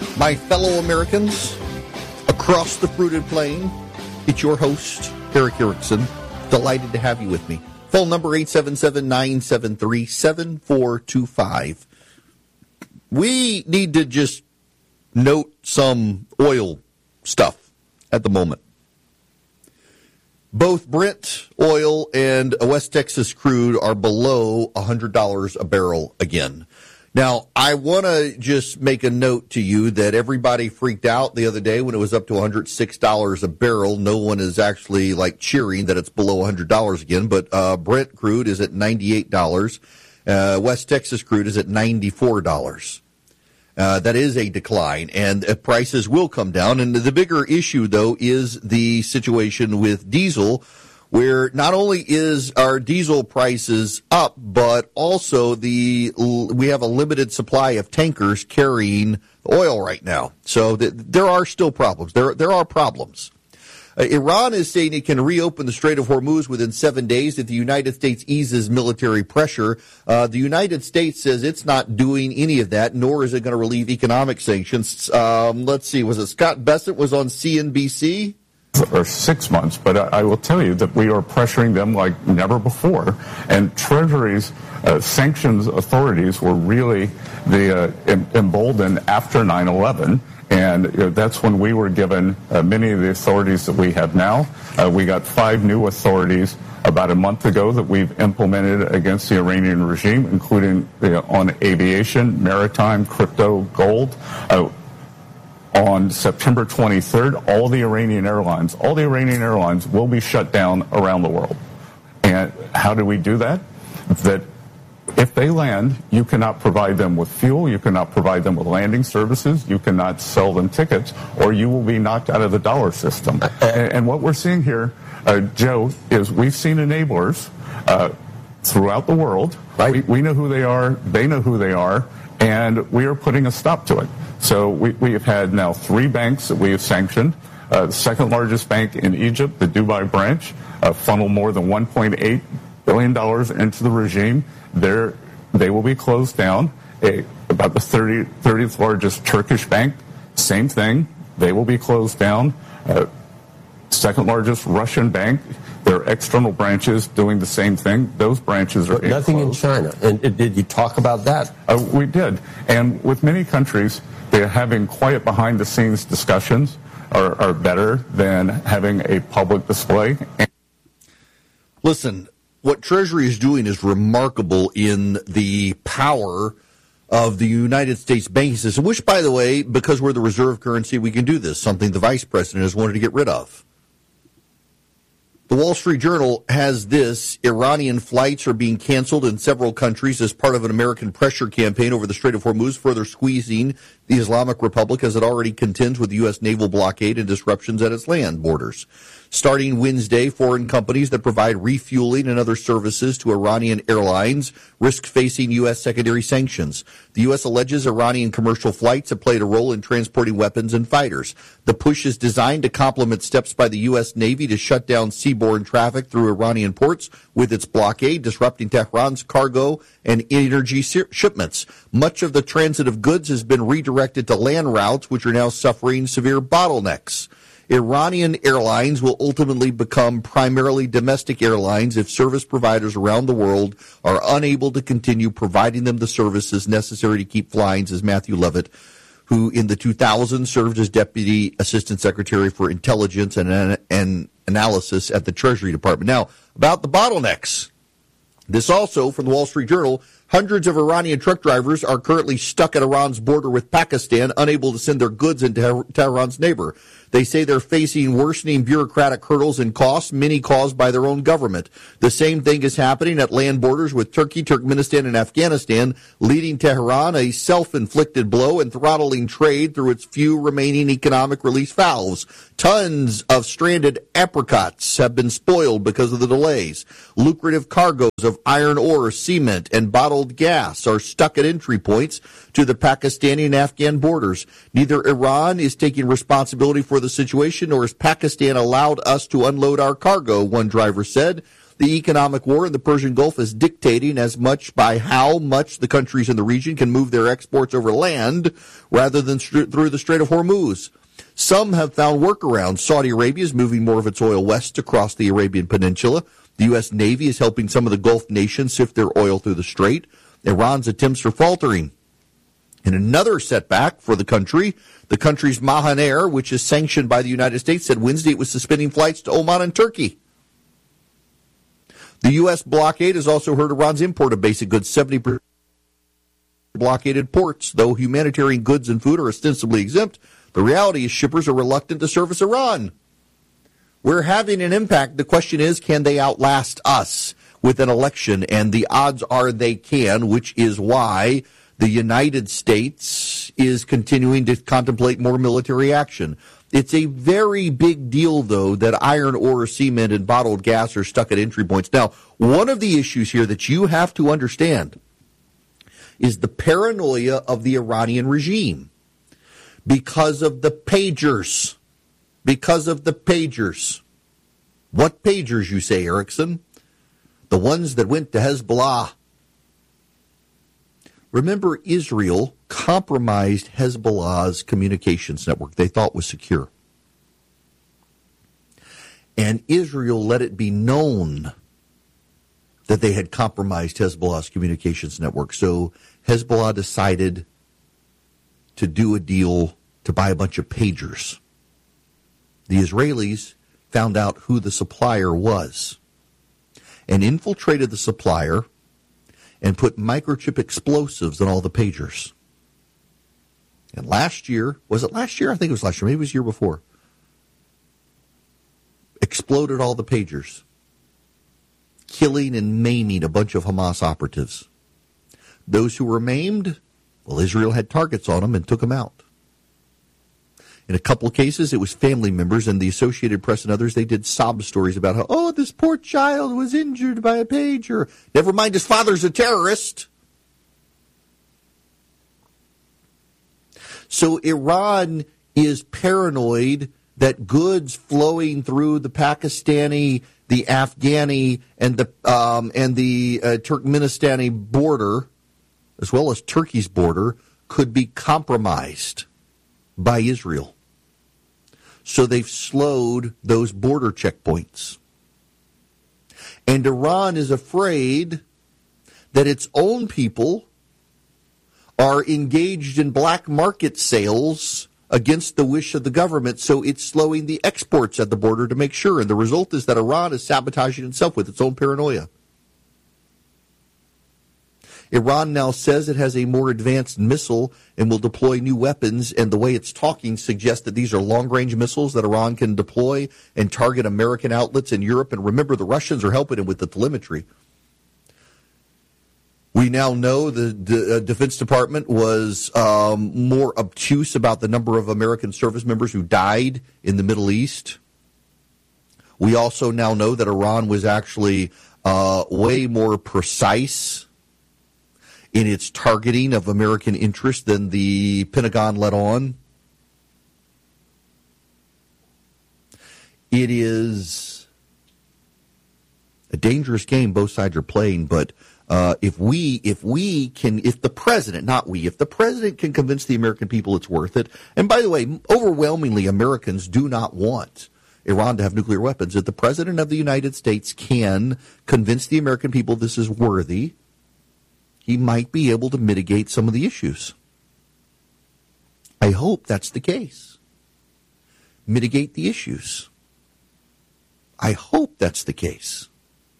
My fellow Americans across the fruited plain, it's your host, Eric Erickson. Delighted to have you with me. Phone number 877-973-7425. We need to just note some oil stuff at the moment. Both Brent oil and West Texas crude are below $100 a barrel again. Now, I want to just make a note to you that everybody freaked out the other day when it was up to $106 a barrel. No one is actually cheering that it's below $100 again, but Brent crude is at $98. West Texas crude is at $94. That is a decline, and prices will come down. And the bigger issue, though, is the situation with diesel, where not only is our diesel prices up, but also we have a limited supply of tankers carrying oil right now. So there are still problems. There are problems. Iran is saying it can reopen the Strait of Hormuz within 7 days if the United States eases military pressure. The United States says it's not doing any of that, nor is it going to relieve economic sanctions. Let's see, was it Scott Bessent was on CNBC? Or 6 months, but I will tell you that we are pressuring them like never before. And Treasury's sanctions authorities were really emboldened after 9/11. And that's when we were given many of the authorities that we have now. We got 5 new authorities about a month ago that we've implemented against the Iranian regime, including on aviation, maritime, crypto, gold. On September 23rd, all the Iranian airlines will be shut down around the world. And how do we do that? That if they land, you cannot provide them with fuel, you cannot provide them with landing services, you cannot sell them tickets, or you will be knocked out of the dollar system. And what we're seeing here, Joe, is we've seen enablers throughout the world. Right. We know who they are, they know who they are, and we are putting a stop to it. So we have had now 3 banks that we have sanctioned. The second largest bank in Egypt, the Dubai branch, funneled more than $1.8 billion into the regime. They will be closed down. About the 30th largest Turkish bank, same thing. They will be closed down. Second largest Russian bank, their external branches doing the same thing. Those branches are nothing closed. In China. And did you talk about that? We did. And with many countries, they're having quiet behind-the-scenes discussions are better than having a public display. Listen, what Treasury is doing is remarkable in the power of the United States banking system, which, by the way, because we're the reserve currency, we can do this, something the vice president has wanted to get rid of. The Wall Street Journal has this: Iranian flights are being canceled in several countries as part of an American pressure campaign over the Strait of Hormuz, further squeezing the Islamic Republic as it already contends with the U.S. naval blockade and disruptions at its land borders. Starting Wednesday, foreign companies that provide refueling and other services to Iranian airlines risk facing U.S. secondary sanctions. The U.S. alleges Iranian commercial flights have played a role in transporting weapons and fighters. The push is designed to complement steps by the U.S. Navy to shut down seaborne traffic through Iranian ports with its blockade, disrupting Tehran's cargo and energy shipments. Much of the transit of goods has been redirected to land routes, which are now suffering severe bottlenecks. Iranian airlines will ultimately become primarily domestic airlines if service providers around the world are unable to continue providing them the services necessary to keep flying, says Matthew Levitt, who in the 2000s served as Deputy Assistant Secretary for Intelligence and Analysis at the Treasury Department. Now, about the bottlenecks. This also from the Wall Street Journal. Hundreds of Iranian truck drivers are currently stuck at Iran's border with Pakistan, unable to send their goods into Tehran's neighbor. They say they're facing worsening bureaucratic hurdles and costs, many caused by their own government. The same thing is happening at land borders with Turkey, Turkmenistan, and Afghanistan, leading Tehran a self-inflicted blow and throttling trade through its few remaining economic release valves. Tons of stranded apricots have been spoiled because of the delays. Lucrative cargoes of iron ore, cement, and bottled gas are stuck at entry points to the Pakistani and Afghan borders. Neither Iran is taking responsibility for the situation, nor has Pakistan allowed us to unload our cargo, one driver said. The economic war in the Persian Gulf is dictating as much by how much the countries in the region can move their exports over land rather than through the Strait of Hormuz. Some have found workarounds. Saudi Arabia is moving more of its oil west across the Arabian Peninsula. The U.S. Navy is helping some of the Gulf nations sift their oil through the strait. Iran's attempts are faltering. And another setback for the country's Mahan Air, which is sanctioned by the United States, said Wednesday it was suspending flights to Oman and Turkey. The U.S. blockade has also hurt Iran's import of basic goods, 70% blockaded ports. Though humanitarian goods and food are ostensibly exempt, the reality is shippers are reluctant to service Iran. We're having an impact. The question is, can they outlast us with an election? And the odds are they can, which is why the United States is continuing to contemplate more military action. It's a very big deal, though, that iron ore, cement, and bottled gas are stuck at entry points. Now, one of the issues here that you have to understand is the paranoia of the Iranian regime because of the pagers. Because of the pagers. What pagers, you say, Erickson? The ones that went to Hezbollah. Remember, Israel compromised Hezbollah's communications network they thought was secure. And Israel let it be known that they had compromised Hezbollah's communications network. So Hezbollah decided to do a deal to buy a bunch of pagers. The Israelis found out who the supplier was and infiltrated the supplier and put microchip explosives on all the pagers. And last year, was it last year? I think it was last year. Maybe it was the year before. Exploded all the pagers, killing and maiming a bunch of Hamas operatives. Those who were maimed, well, Israel had targets on them and took them out. In a couple of cases, it was family members, and the Associated Press and others, they did sob stories about how, oh, this poor child was injured by a pager. Never mind, his father's a terrorist. So Iran is paranoid that goods flowing through the Pakistani, the Afghani, and the Turkmenistani border, as well as Turkey's border, could be compromised by Israel. So they've slowed those border checkpoints. And Iran is afraid that its own people are engaged in black market sales against the wish of the government, so it's slowing the exports at the border to make sure. And the result is that Iran is sabotaging itself with its own paranoia. Iran now says it has a more advanced missile and will deploy new weapons, and the way it's talking suggests that these are long-range missiles that Iran can deploy and target American outlets in Europe. And remember, the Russians are helping it with the telemetry. We now know the Defense Department was more obtuse about the number of American service members who died in the Middle East. We also now know that Iran was actually way more precise in its targeting of American interests than the Pentagon let on. It is a dangerous game both sides are playing, but if the president can convince the American people it's worth it, and by the way, overwhelmingly Americans do not want Iran to have nuclear weapons, if the president of the United States can convince the American people this is worthy, he might be able to mitigate some of the issues. I hope that's the case. Mitigate the issues. I hope that's the case.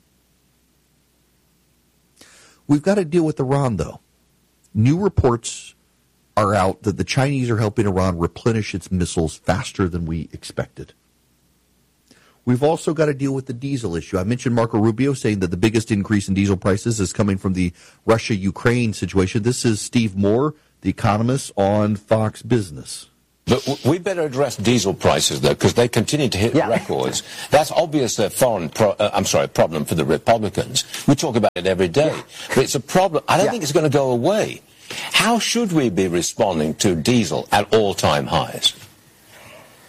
We've got to deal with Iran, though. New reports are out that the Chinese are helping Iran replenish its missiles faster than we expected. We've also got to deal with the diesel issue. I mentioned Marco Rubio saying that the biggest increase in diesel prices is coming from the Russia-Ukraine situation. This is Steve Moore, the economist on Fox Business. But we better address diesel prices, though, because they continue to hit records. That's obviously a problem for the Republicans. We talk about it every day. But it's a problem. I don't think it's going to go away. How should we be responding to diesel at all-time highs?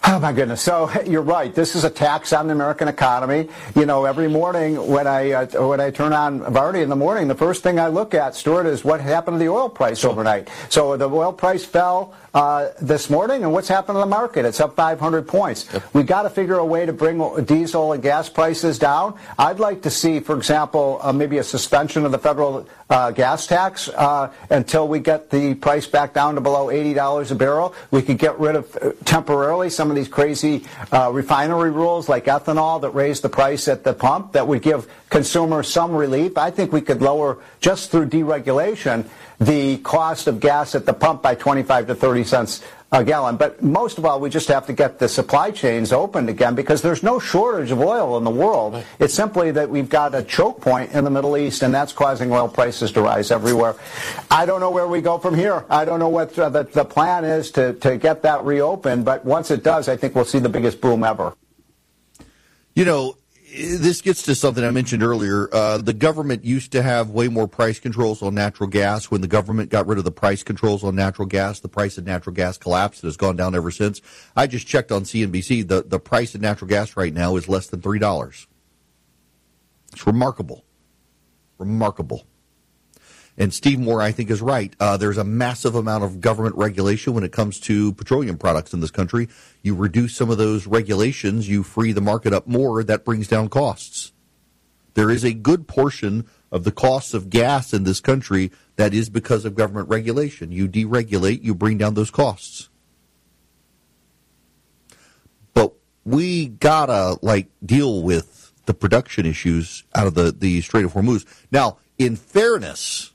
Oh, my goodness. So you're right. This is a tax on the American economy. You know, every morning when I turn on Vardy in the morning, the first thing I look at, Stuart, is what happened to the oil price overnight. So the oil price fell this morning, and what's happened to the market? It's up 500 points. Yep. We've got to figure a way to bring diesel and gas prices down. I'd like to see, for example, maybe a suspension of the federal gas tax until we get the price back down to below $80 a barrel. We could get rid of temporarily some of these crazy refinery rules like ethanol that raise the price at the pump that would give consumers some relief. I think we could lower, just through deregulation, the cost of gas at the pump by 25 to 30 cents a gallon. But most of all, we just have to get the supply chains opened again, because there's no shortage of oil in the world. It's simply that we've got a choke point in the Middle East, and that's causing oil prices to rise everywhere. I don't know where we go from here. I don't know what the plan is to get that reopened, but once it does, I think we'll see the biggest boom ever. You know, this gets to something I mentioned earlier. The government used to have way more price controls on natural gas. When the government got rid of the price controls on natural gas, the price of natural gas collapsed. It has gone down ever since. I just checked on CNBC. The price of natural gas right now is less than $3. It's remarkable. Remarkable. And Steve Moore, I think, is right. There's a massive amount of government regulation when it comes to petroleum products in this country. You reduce some of those regulations, you free the market up more, that brings down costs. There is a good portion of the costs of gas in this country that is because of government regulation. You deregulate, you bring down those costs. But we gotta, deal with the production issues out of the Strait of Hormuz. Now, in fairness,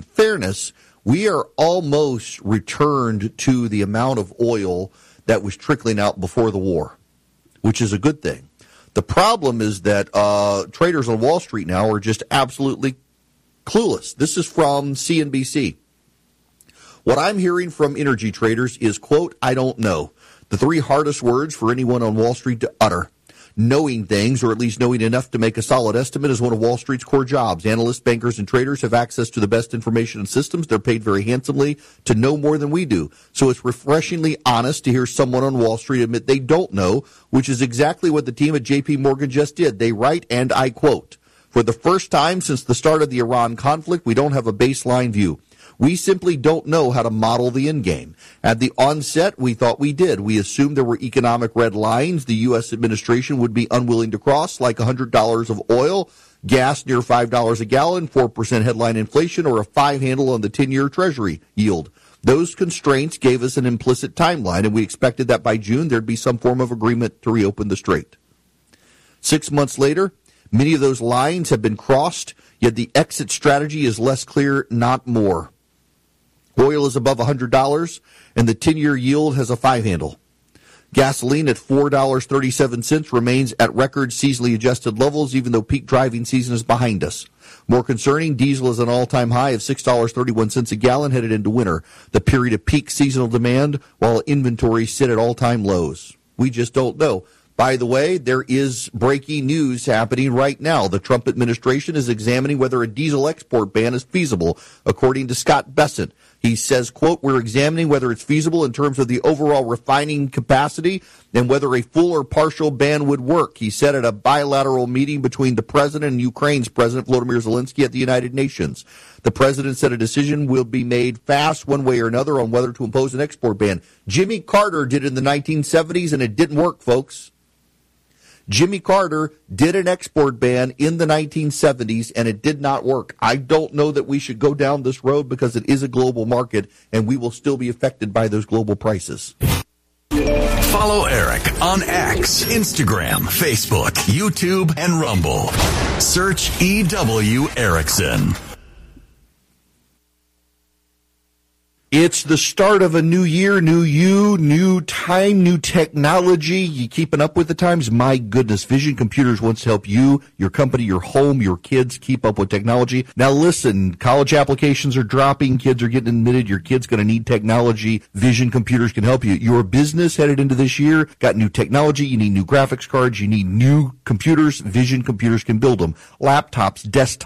we are almost returned to the amount of oil that was trickling out before the war, which is a good thing. The problem is that traders on Wall Street now are just absolutely clueless. This is from CNBC. What I'm hearing from energy traders is, quote, I don't know. The three hardest words for anyone on Wall Street to utter. Knowing things, or at least knowing enough to make a solid estimate, is one of Wall Street's core jobs. Analysts, bankers, and traders have access to the best information and systems. They're paid very handsomely to know more than we do. So it's refreshingly honest to hear someone on Wall Street admit they don't know, which is exactly what the team at J.P. Morgan just did. They write, and I quote, for the first time since the start of the Iran conflict, we don't have a baseline view. We simply don't know how to model the end game. At the onset, we thought we did. We assumed there were economic red lines the U.S. administration would be unwilling to cross, like $100 of oil, gas near $5 a gallon, 4% headline inflation, or a 5 handle on the 10-year Treasury yield. Those constraints gave us an implicit timeline, and we expected that by June there'd be some form of agreement to reopen the strait. 6 months later, many of those lines have been crossed, yet the exit strategy is less clear, not more. Oil is above $100, and the 10-year yield has a 5 handle. Gasoline at $4.37 remains at record seasonally adjusted levels, even though peak driving season is behind us. More concerning, diesel is an all-time high of $6.31 a gallon headed into winter, the period of peak seasonal demand, while inventories sit at all-time lows. We just don't know. By the way, there is breaking news happening right now. The Trump administration is examining whether a diesel export ban is feasible, according to Scott Bessent. He says, quote, we're examining whether it's feasible in terms of the overall refining capacity and whether a full or partial ban would work, he said at a bilateral meeting between the president and Ukraine's President Volodymyr Zelensky at the United Nations. The president said a decision will be made fast one way or another on whether to impose an export ban. Jimmy Carter did it in the 1970s, and it didn't work, folks. Jimmy Carter did an export ban in the 1970s, and it did not work. I don't know that we should go down this road because it is a global market, and we will still be affected by those global prices. Follow Eric on X, Instagram, Facebook, YouTube, and Rumble. Search E.W. Erickson. It's the start of a new year, new you, new time, new technology. You keeping up with the times? My goodness, Vision Computers wants to help you, your company, your home, your kids keep up with technology. Now listen, college applications are dropping, kids are getting admitted, your kid's going to need technology. Vision Computers can help you. Your business headed into this year, got new technology, you need new graphics cards, you need new computers. Vision Computers can build them. Laptops, desktops, they'll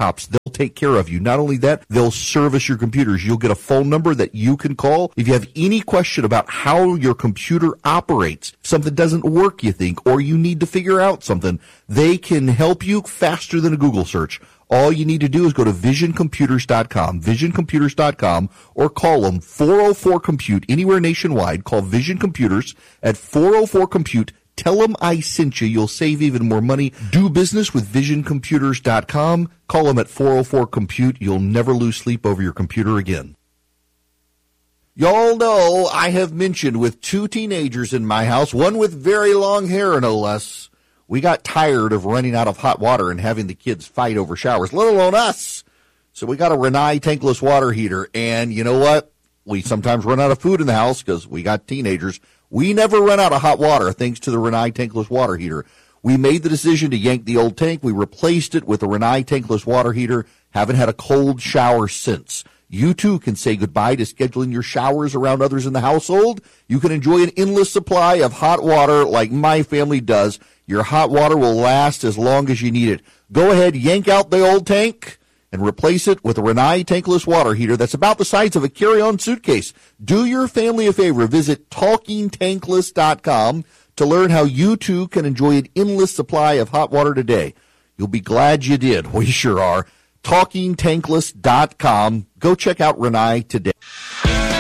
take care of you. Not only that, they'll service your computers. You'll get a phone number that you can call if you have any question about how your computer operates. Something doesn't work, you think, or you need to figure out something. They can help you faster than a Google search. All you need to do is go to visioncomputers.com, visioncomputers.com, or call them 404-COMPUTE anywhere nationwide. Call Vision Computers at 404-COMPUTE. Tell them I sent you. You'll save even more money. Do business with visioncomputers.com. Call them at 404-COMPUTE. You'll never lose sleep over your computer again. Y'all know I have mentioned with 2 teenagers in my house, one with very long hair, no less. We got tired of running out of hot water and having the kids fight over showers, let alone us. So we got a Rinnai tankless water heater. And you know what? We sometimes run out of food in the house because we got teenagers. We never run out of hot water thanks to the Rinnai tankless water heater. We made the decision to yank the old tank. We replaced it with a Rinnai tankless water heater. Haven't had a cold shower since. You too can say goodbye to scheduling your showers around others in the household. You can enjoy an endless supply of hot water like my family does. Your hot water will last as long as you need it. Go ahead, yank out the old tank and replace it with a Rinnai tankless water heater that's about the size of a carry-on suitcase. Do your family a favor. Visit TalkingTankless.com to learn how you too can enjoy an endless supply of hot water today. You'll be glad you did. We sure are. TalkingTankless.com. Go check out Rinnai today.